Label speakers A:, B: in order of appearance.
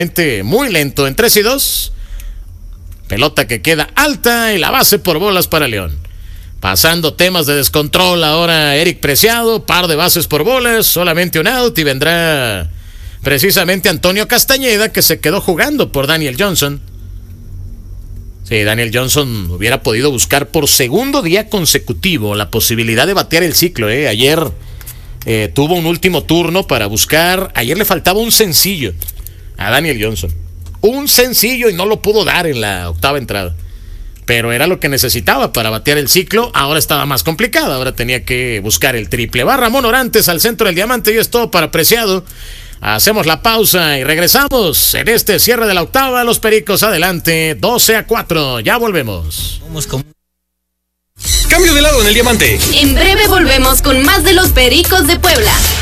A: Muy lento en 3-2. Pelota que queda alta y la base por bolas para León. Pasando temas de descontrol ahora Eric Preciado, par de bases por bolas, solamente un out y vendrá precisamente Antonio Castañeda, que se quedó jugando por Daniel Johnson. Sí, Daniel Johnson hubiera podido buscar por segundo día consecutivo la posibilidad de batear el ciclo. Ayer tuvo un último turno para buscar, ayer le faltaba un sencillo a Daniel Johnson. Un sencillo y no lo pudo dar en la octava entrada. Pero era lo que necesitaba para batear el ciclo. Ahora estaba más complicado. Ahora tenía que buscar el triple. Va Ramón Orantes al centro del diamante y es todo para Preciado. Hacemos la pausa y regresamos en este cierre de la octava. Los Pericos adelante, 12-4. Ya volvemos.
B: Cambio de lado en el diamante.
C: En breve volvemos con más de los Pericos de Puebla.